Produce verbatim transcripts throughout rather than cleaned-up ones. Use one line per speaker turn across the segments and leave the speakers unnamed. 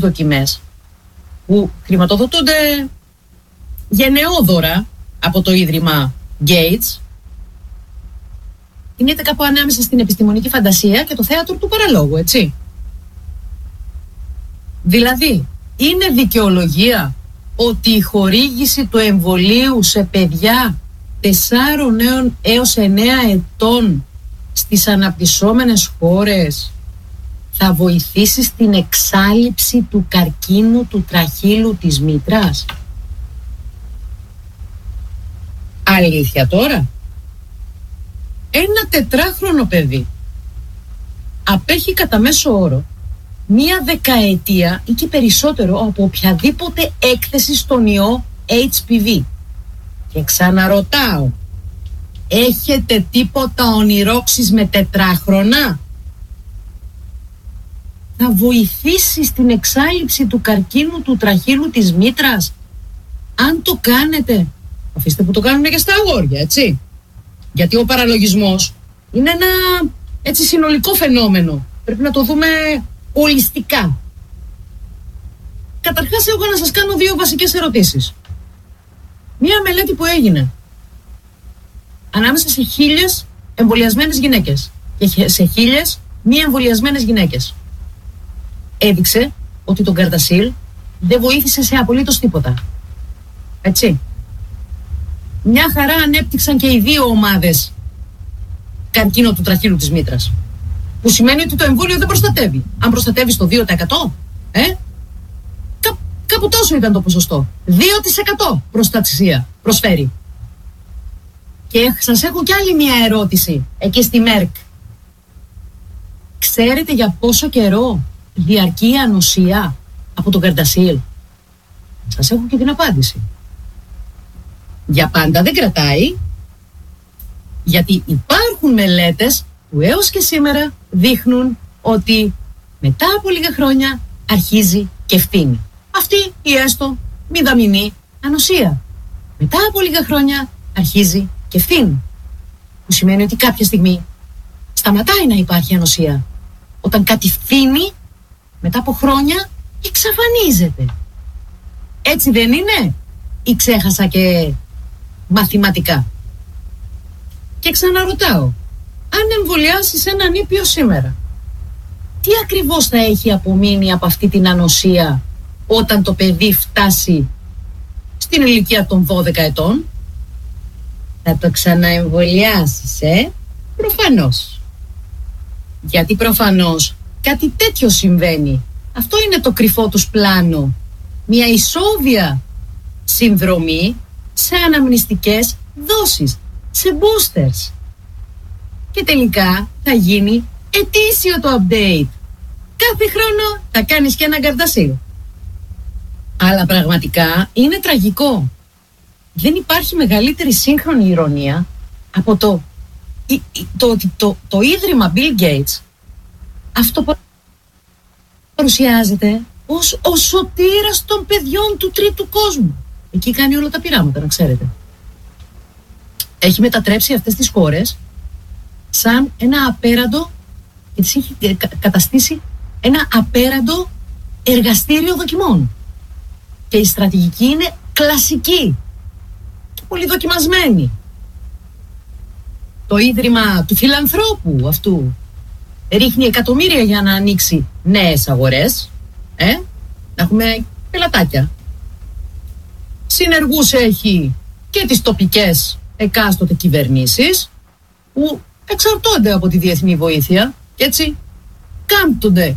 δοκιμές που χρηματοδοτούνται γενναιόδωρα από το Ίδρυμα Gates, κινείται κάπου ανάμεσα στην επιστημονική φαντασία και το θέατρο του παραλόγου, έτσι. Δηλαδή, είναι δικαιολογία ότι η χορήγηση του εμβολίου σε παιδιά τεσσάρων έως εννέα ετών στις αναπτυσσόμενες χώρες θα βοηθήσει στην εξάλειψη του καρκίνου του τραχύλου της μήτρας? Αλήθεια τώρα? Ένα τετράχρονο παιδί απέχει κατά μέσο όρο μία δεκαετία ή και περισσότερο από οποιαδήποτε έκθεση στον ιό έιτς πι βι. Και ξαναρωτάω, έχετε τίποτα ονειρόξεις με τετράχρονα? Θα βοηθήσει στην εξάλειψη του καρκίνου του τραχύλου της μήτρας? Αν το κάνετε, αφήστε που το κάνουν και στα αγόρια, έτσι. Γιατί ο παραλογισμός είναι ένα έτσι συνολικό φαινόμενο. Πρέπει να το δούμε ολιστικά. Καταρχάς έχω να σας κάνω δύο βασικές ερωτήσεις. Μία μελέτη που έγινε ανάμεσα σε χίλιες εμβολιασμένες γυναίκες και σε χίλιες μη εμβολιασμένες γυναίκες έδειξε ότι το Gardasil δεν βοήθησε σε απολύτως τίποτα. Έτσι. Μια χαρά ανέπτυξαν και οι δύο ομάδες καρκίνο του τραχύλου της μήτρας. Που σημαίνει ότι το εμβόλιο δεν προστατεύει. Αν προστατεύει στο δύο τοις εκατό, ε, κά, κάπου τόσο ήταν το ποσοστό. δύο τοις εκατό προστασία προσφέρει. Και σας έχω κι άλλη μια ερώτηση εκεί στη Μέρκ. Ξέρετε για πόσο καιρό διαρκεί η ανοσία από το Gardasil? Σας έχω και την απάντηση. Για πάντα δεν κρατάει, γιατί υπάρχουν μελέτες που έως και σήμερα δείχνουν ότι μετά από λίγα χρόνια αρχίζει και φθήνει αυτή η έστω μηδαμινή ανοσία. Μετά από λίγα χρόνια αρχίζει και φθήνει, που σημαίνει ότι κάποια στιγμή σταματάει να υπάρχει ανοσία. Όταν κάτι φθήνει, μετά από χρόνια εξαφανίζεται. Έτσι δεν είναι? Ή ξέχασα και μαθηματικά? Και ξαναρωτάω, αν εμβολιάσεις έναν ήπιο σήμερα, τι ακριβώς θα έχει απομείνει από αυτή την ανοσία όταν το παιδί φτάσει στην ηλικία των δώδεκα ετών? Θα το ξαναεμβολιάσεις, ε? Προφανώς. Γιατί προφανώς κάτι τέτοιο συμβαίνει. Αυτό είναι το κρυφό τους πλάνο. Μια ισόβια συνδρομή σε αναμνηστικές δόσεις, σε boosters. Και τελικά θα γίνει ετήσιο το update. Κάθε χρόνο θα κάνεις και ένα Gardasil. Αλλά πραγματικά είναι τραγικό. Δεν υπάρχει μεγαλύτερη σύγχρονη ηρωνία από το το, το, το, το Ίδρυμα Bill Gates αυτό παρουσιάζεται ως ο σωτήρας των παιδιών του τρίτου κόσμου. Εκεί κάνει όλα τα πειράματα, να ξέρετε. Έχει μετατρέψει αυτές τις χώρες σαν ένα απέραντο, και τις έχει καταστήσει ένα απέραντο εργαστήριο δοκιμών. Και η στρατηγική είναι κλασική και πολύ δοκιμασμένη. Το ίδρυμα του φιλανθρώπου αυτού ρίχνει εκατομμύρια για να ανοίξει νέες αγορές, ε, να έχουμε πελατάκια. Συνεργούς έχει και τις τοπικές εκάστοτε κυβερνήσεις που εξαρτώνται από τη διεθνή βοήθεια και έτσι κάμπτονται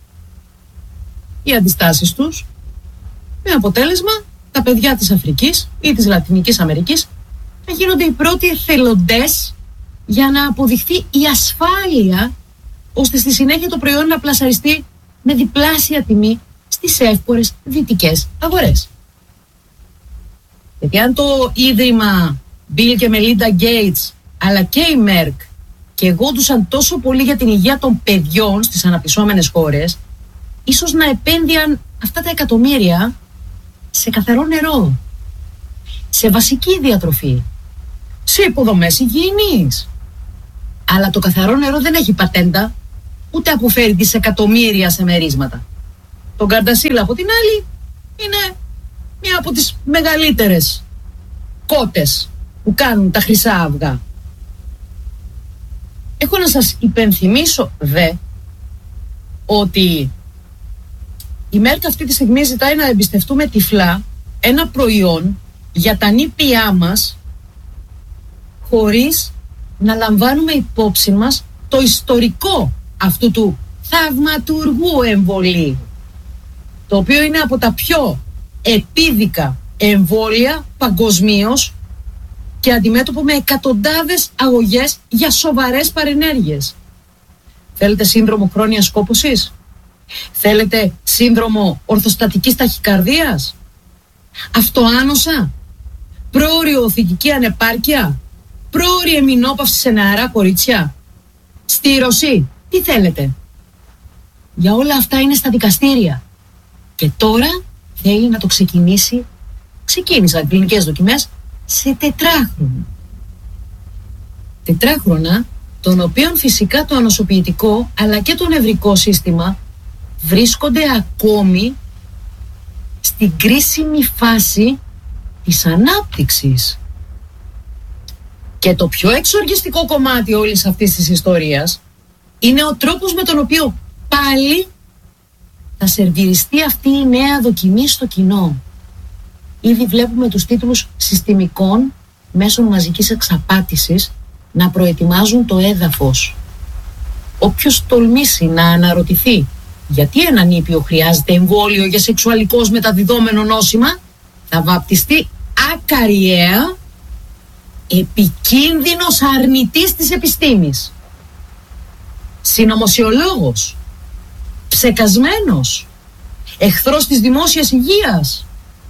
οι αντιστάσεις τους, με αποτέλεσμα τα παιδιά της Αφρικής ή της Λατινικής Αμερικής να γίνονται οι πρώτοι εθελοντές για να αποδειχθεί η ασφάλεια, ώστε στη συνέχεια το προϊόν να πλασαριστεί με διπλάσια τιμή στις εύπορες δυτικές αγορές. Γιατί αν το ίδρυμα Bill και Melinda Gates αλλά και η Merck και εγόντουσαν τόσο πολύ για την υγεία των παιδιών στις αναπτυσσόμενες χώρες, ίσως να επένδυαν αυτά τα εκατομμύρια σε καθαρό νερό, σε βασική διατροφή, σε υποδομές υγιεινής. Αλλά το καθαρό νερό δεν έχει πατέντα, ούτε αποφέρει δισεκατομμύρια σε μερίσματα. τον Καρντασίλ από την άλλη είναι μία από τις μεγαλύτερες κότες που κάνουν τα χρυσά αυγά. Έχω να σας υπενθυμίσω δε ότι η Μέρκ αυτή τη στιγμή ζητάει να εμπιστευτούμε τυφλά ένα προϊόν για τα νήπια μας χωρίς να λαμβάνουμε υπόψη μας το ιστορικό αυτού του θαυματουργού εμβολίου, το οποίο είναι από τα πιο επίδικα εμβόλια παγκοσμίως και αντιμέτωπο με εκατοντάδες αγωγές για σοβαρές παρενέργειες. Θέλετε σύνδρομο χρόνιας κόπωσης? Θέλετε σύνδρομο ορθοστατικής ταχυκαρδίας? Αυτοάνοσα? Πρόωρη οθητική ανεπάρκεια? Πρόωρη εμεινόπαυση σε νεαρά κορίτσια? Στήρωση? Τι θέλετε? Για όλα αυτά είναι στα δικαστήρια. Και τώρα θέλει να το ξεκινήσει. Ξεκίνησαν κλινικές δοκιμές σε τετράχρονα. Τετράχρονα, των οποίων φυσικά το ανοσοποιητικό αλλά και το νευρικό σύστημα βρίσκονται ακόμη στην κρίσιμη φάση της ανάπτυξης. Και το πιο εξοργιστικό κομμάτι όλης αυτής της ιστορίας είναι ο τρόπος με τον οποίο πάλι θα σερβιριστεί αυτή η νέα δοκιμή στο κοινό. Ήδη βλέπουμε τους τίτλους συστημικών μέσων μαζικής εξαπάτησης να προετοιμάζουν το έδαφος. Όποιος τολμήσει να αναρωτηθεί γιατί ένα νήπιο χρειάζεται εμβόλιο για σεξουαλικώς μεταδιδόμενο νόσημα, θα βαπτιστεί ακαριέα επικίνδυνος αρνητής της επιστήμης. Συνωμοσιολόγος, ψεκασμένος, εχθρός της δημόσιας υγείας.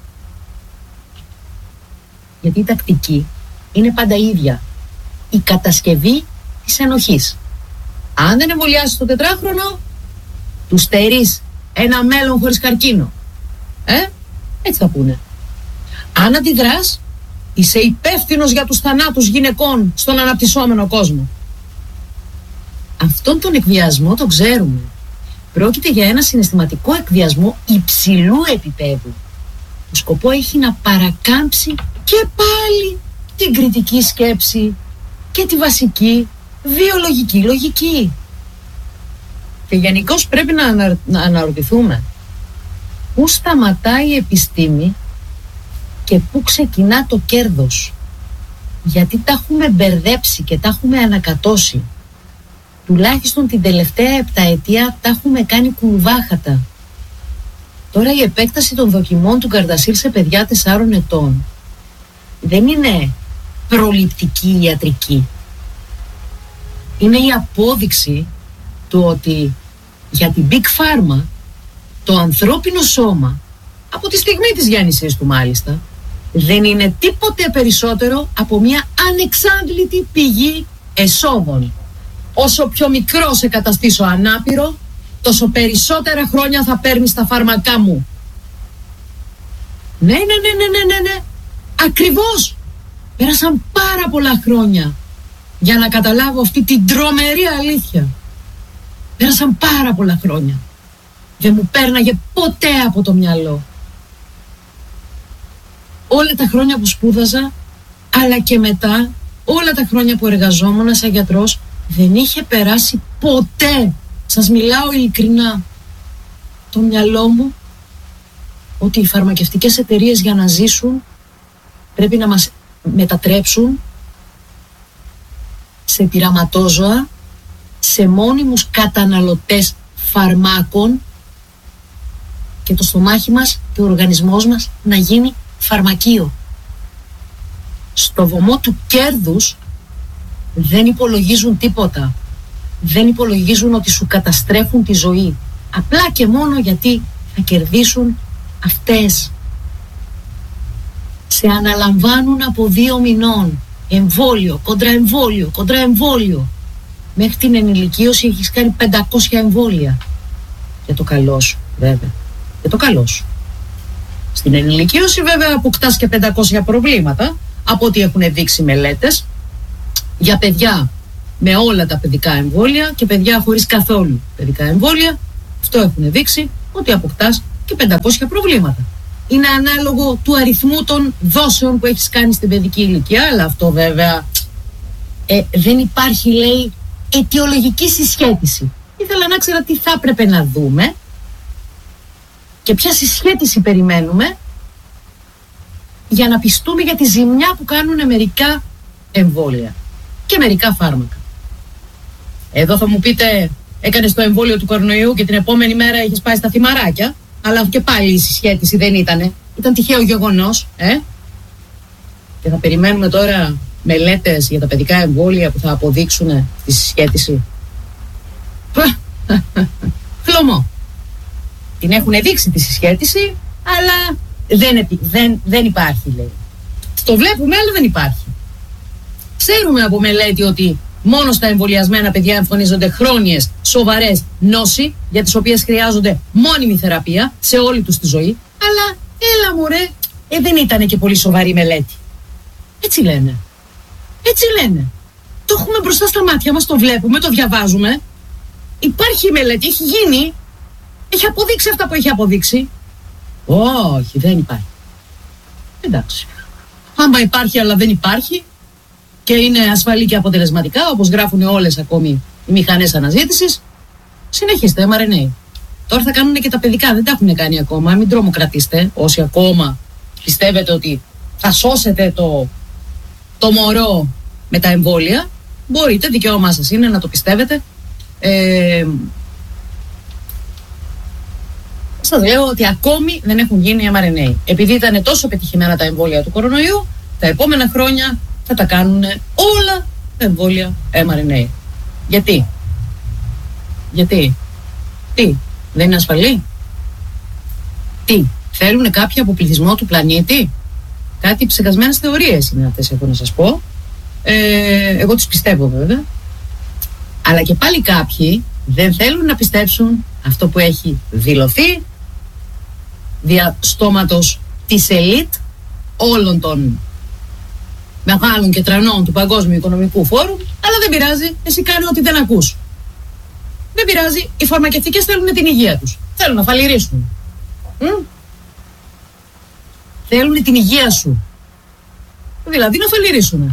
Γιατί η τακτική είναι πάντα ίδια. Η κατασκευή της ενοχής. Αν δεν εμβολιάσεις το τετράχρονο, του στερείς ένα μέλλον χωρίς καρκίνο. Ε, έτσι θα πούνε. Αν αντιδράς, είσαι υπεύθυνος για τους θανάτους γυναικών στον αναπτυσσόμενο κόσμο. Αυτόν τον εκβιασμό τον ξέρουμε. Πρόκειται για ένα συναισθηματικό εκβιασμό υψηλού επίπεδου. Το σκοπό έχει να παρακάμψει και πάλι την κριτική σκέψη και τη βασική βιολογική λογική. Και γενικώς πρέπει να, ανα, να αναρωτηθούμε πού σταματάει η επιστήμη και πού ξεκινά το κέρδος. Γιατί τα έχουμε μπερδέψει και τα έχουμε ανακατώσει. Τουλάχιστον την τελευταία επταετία τα έχουμε κάνει κουλβάχατα. Τώρα η επέκταση των δοκιμών του Καρντασίλ σε παιδιά τεσσάρων ετών δεν είναι προληπτική ιατρική. Είναι η απόδειξη του ότι για την Big Pharma το ανθρώπινο σώμα, από τη στιγμή της γέννησης του μάλιστα, δεν είναι τίποτε περισσότερο από μια ανεξάντλητη πηγή εσόδων. Όσο πιο μικρό σε καταστήσω ανάπηρο, τόσο περισσότερα χρόνια θα παίρνεις τα φάρμακά μου. Ναι, ναι, ναι, ναι, ναι, ναι, ναι. Ακριβώς. Πέρασαν πάρα πολλά χρόνια για να καταλάβω αυτή την τρομερή αλήθεια. Πέρασαν πάρα πολλά χρόνια. Δεν μου πέρναγε ποτέ από το μυαλό. Όλα τα χρόνια που σπούδαζα, αλλά και μετά, όλα τα χρόνια που εργαζόμουν σαν γιατρός, δεν είχε περάσει ποτέ, σας μιλάω ειλικρινά, το μυαλό μου ότι οι φαρμακευτικές εταιρείες για να ζήσουν πρέπει να μας μετατρέψουν σε πειραματόζωα, σε μόνιμους καταναλωτές φαρμάκων και το στομάχι μας και ο οργανισμός μας να γίνει φαρμακείο. Στο βωμό του κέρδους δεν υπολογίζουν τίποτα. Δεν υπολογίζουν ότι σου καταστρέφουν τη ζωή. Απλά και μόνο γιατί θα κερδίσουν αυτές. Σε αναλαμβάνουν από δύο μηνών. Εμβόλιο, κοντρα εμβόλιο, κοντρα εμβόλιο. Μέχρι την ενηλικίωση έχεις κάνει πεντακόσια εμβόλια. Για το καλό σου, βέβαια. Για το καλό σου. Στην ενηλικίωση βέβαια αποκτάς και πεντακόσια προβλήματα, από ό,τι έχουν δείξει μελέτες, για παιδιά με όλα τα παιδικά εμβόλια και παιδιά χωρίς καθόλου παιδικά εμβόλια. Αυτό έχουν δείξει ότι αποκτάς και πεντακόσια προβλήματα. Είναι ανάλογο του αριθμού των δόσεων που έχεις κάνει στην παιδική ηλικία, αλλά αυτό βέβαια ε, δεν υπάρχει, λέει, αιτιολογική συσχέτιση. Ήθελα να ξέρω τι θα έπρεπε να δούμε και ποια συσχέτιση περιμένουμε για να πιστούμε για τη ζημιά που κάνουν μερικά εμβόλια και μερικά φάρμακα. Εδώ θα μου πείτε, έκανες το εμβόλιο του κορονοϊού και την επόμενη μέρα έχεις πάει στα θυμαράκια, αλλά και πάλι η συσχέτιση δεν ήτανε. Ήταν τυχαίο γεγονός, ε? Και θα περιμένουμε τώρα μελέτες για τα παιδικά εμβόλια που θα αποδείξουν τη συσχέτιση. Χλωμό. Την έχουν δείξει τη συσχέτιση, αλλά δεν, δεν, δεν υπάρχει, λέει. Το βλέπουμε, αλλά δεν υπάρχει. Ξέρουμε από μελέτη ότι μόνο στα εμβολιασμένα παιδιά εμφανίζονται χρόνιες, σοβαρές νόσοι, για τις οποίες χρειάζονται μόνιμη θεραπεία σε όλη τους τη ζωή. Αλλά έλα μωρέ, ε, δεν ήταν και πολύ σοβαρή μελέτη. Έτσι λένε. Έτσι λένε. Το έχουμε μπροστά στα μάτια μας, το βλέπουμε, το διαβάζουμε. Υπάρχει μελέτη, έχει γίνει. Έχει αποδείξει αυτά που έχει αποδείξει. Όχι, δεν υπάρχει. Εντάξει. Άμα υπάρχει αλλά δεν υπάρχει και είναι ασφαλή και αποτελεσματικά, όπως γράφουν όλες ακόμη οι μηχανές αναζήτησης, συνεχίστε εμ αρ εν έι. Τώρα θα κάνουν και τα παιδικά, δεν τα έχουν κάνει ακόμα. Μην τρομοκρατήστε όσοι ακόμα πιστεύετε ότι θα σώσετε το, το μωρό με τα εμβόλια. Μπορείτε, δικαίωμά σας είναι να το πιστεύετε. Ε, σας λέω ότι ακόμη δεν έχουν γίνει εμ αρ εν έι. Επειδή ήταν τόσο πετυχημένα τα εμβόλια του κορονοϊού, τα επόμενα χρόνια θα τα κάνουν όλα τα εμβόλια εμ αρ εν έι. Γιατί? Γιατί? Τι? Δεν είναι ασφαλή? Τι? Θέλουν κάποιοι αποπληθυσμό του πλανήτη? Κάτι ψεκασμένες θεωρίες είναι αυτές, έχω να σας πω. Ε, εγώ τις πιστεύω βέβαια. Αλλά και πάλι κάποιοι δεν θέλουν να πιστέψουν αυτό που έχει δηλωθεί δια στόματος της ελίτ όλων των μεγάλων και τρανών του Παγκόσμιου Οικονομικού Φόρουμ, αλλά δεν πειράζει, εσύ κάνε ό,τι δεν ακούς. Δεν πειράζει, οι φαρμακευτικές θέλουν την υγεία τους. Θέλουν να φαλιρίσουν. Μ? Θέλουν την υγεία σου. Δηλαδή να φαλιρίσουν.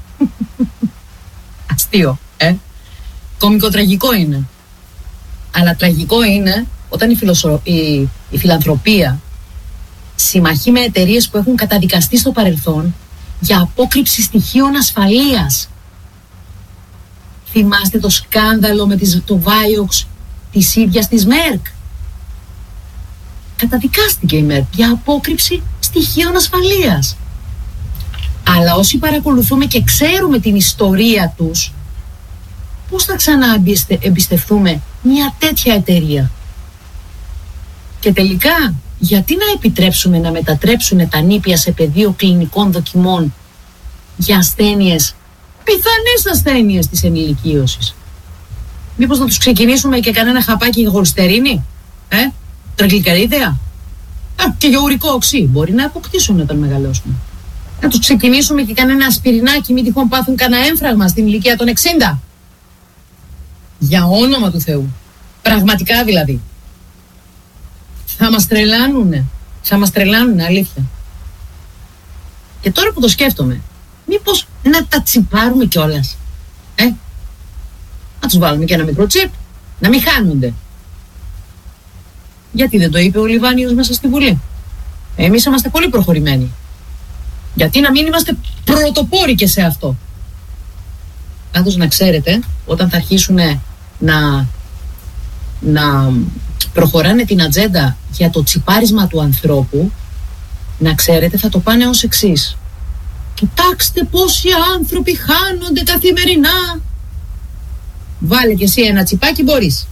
Αστείο, ε. Κομικοτραγικό είναι. Αλλά τραγικό είναι όταν η, φιλοσο... η... η φιλανθρωπία συμμαχεί με εταιρείες που έχουν καταδικαστεί στο παρελθόν για απόκρυψη στοιχείων ασφαλείας. Θυμάστε το σκάνδαλο με το Βάιοξ της ίδιας της Μέρκ? Καταδικάστηκε η Μέρκ για απόκρυψη στοιχείων ασφαλείας. Αλλά όσοι παρακολουθούμε και ξέρουμε την ιστορία τους, πώς θα ξανά εμπιστευτούμε μια τέτοια εταιρεία? Και τελικά, γιατί να επιτρέψουμε να μετατρέψουν τα νήπια σε πεδίο κλινικών δοκιμών για ασθένειες, πιθανές ασθένειες της ενηλικίωσης? Μήπως να τους ξεκινήσουμε και κανένα χαπάκι για χολυστερίνη? Ε, τραγλικαρίδια? Α, και για ουρικό οξύ. Μπορεί να αποκτήσουν όταν μεγαλώσουν. Να τους ξεκινήσουμε και κανένα ασπιρινάκι, μην τυχόν πάθουν κανένα έμφραγμα στην ηλικία των εξήντα. Για όνομα του Θεού. Πραγματικά δηλαδή. Θα μας τρελάνουνε. Θα μας τρελάνουνε, αλήθεια. Και τώρα που το σκέφτομαι, μήπως να τα τσιπάρουμε κιόλας? Ε, να τους βάλουμε και ένα μικρό τσιπ, να μην χάνονται. Γιατί δεν το είπε ο Λιβάνιος μέσα στη Βουλή? Εμείς είμαστε πολύ προχωρημένοι. Γιατί να μην είμαστε πρωτοπόροι και σε αυτό? Πάντως να ξέρετε, όταν θα αρχίσουν να, να προχωράνε την ατζέντα για το τσιπάρισμα του ανθρώπου, να ξέρετε θα το πάνε ως εξής. Κοιτάξτε πόσοι άνθρωποι χάνονται καθημερινά. Βάλε και εσύ ένα τσιπάκι, μπορείς.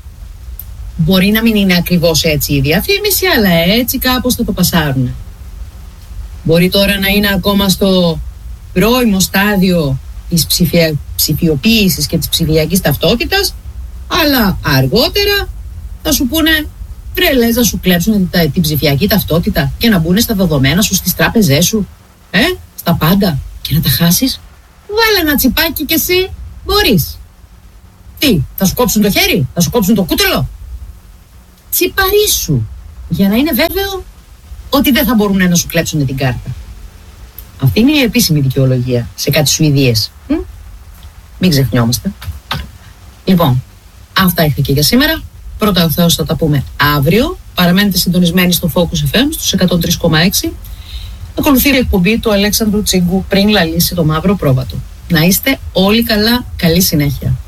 Μπορεί να μην είναι ακριβώς έτσι η διαφήμιση, αλλά έτσι κάπως θα το πασάρουν. Μπορεί τώρα να είναι ακόμα στο πρώιμο στάδιο της ψηφια... ψηφιοποίησης και της ψηφιακής ταυτότητας, αλλά αργότερα θα σου πούνε βρε λες να σου κλέψουν την ψηφιακή ταυτότητα και να μπουν στα δεδομένα σου, στις τράπεζές σου, ε, στα πάντα, και να τα χάσεις. Βάλε ένα τσιπάκι κι εσύ, μπορείς. Τι, θα σου κόψουν το χέρι, θα σου κόψουν το κούτελο? τσιπαρίσου, για να είναι βέβαιο ότι δεν θα μπορούν να σου κλέψουν την κάρτα. Αυτή είναι η επίσημη δικαιολογία σε κάτι Σουηδίες. Μ? Μην ξεχνιόμαστε. Λοιπόν, αυτά είχα και για σήμερα. Πρώτα ο Θεός θα τα πούμε αύριο. Παραμένετε συντονισμένοι στο Focus εφ εμ στους εκατόν τρία κόμμα έξι. Ακολουθεί η εκπομπή του Αλέξανδρου Τσίγκου πριν λαλήσει το μαύρο πρόβατο. Να είστε όλοι καλά, καλή συνέχεια.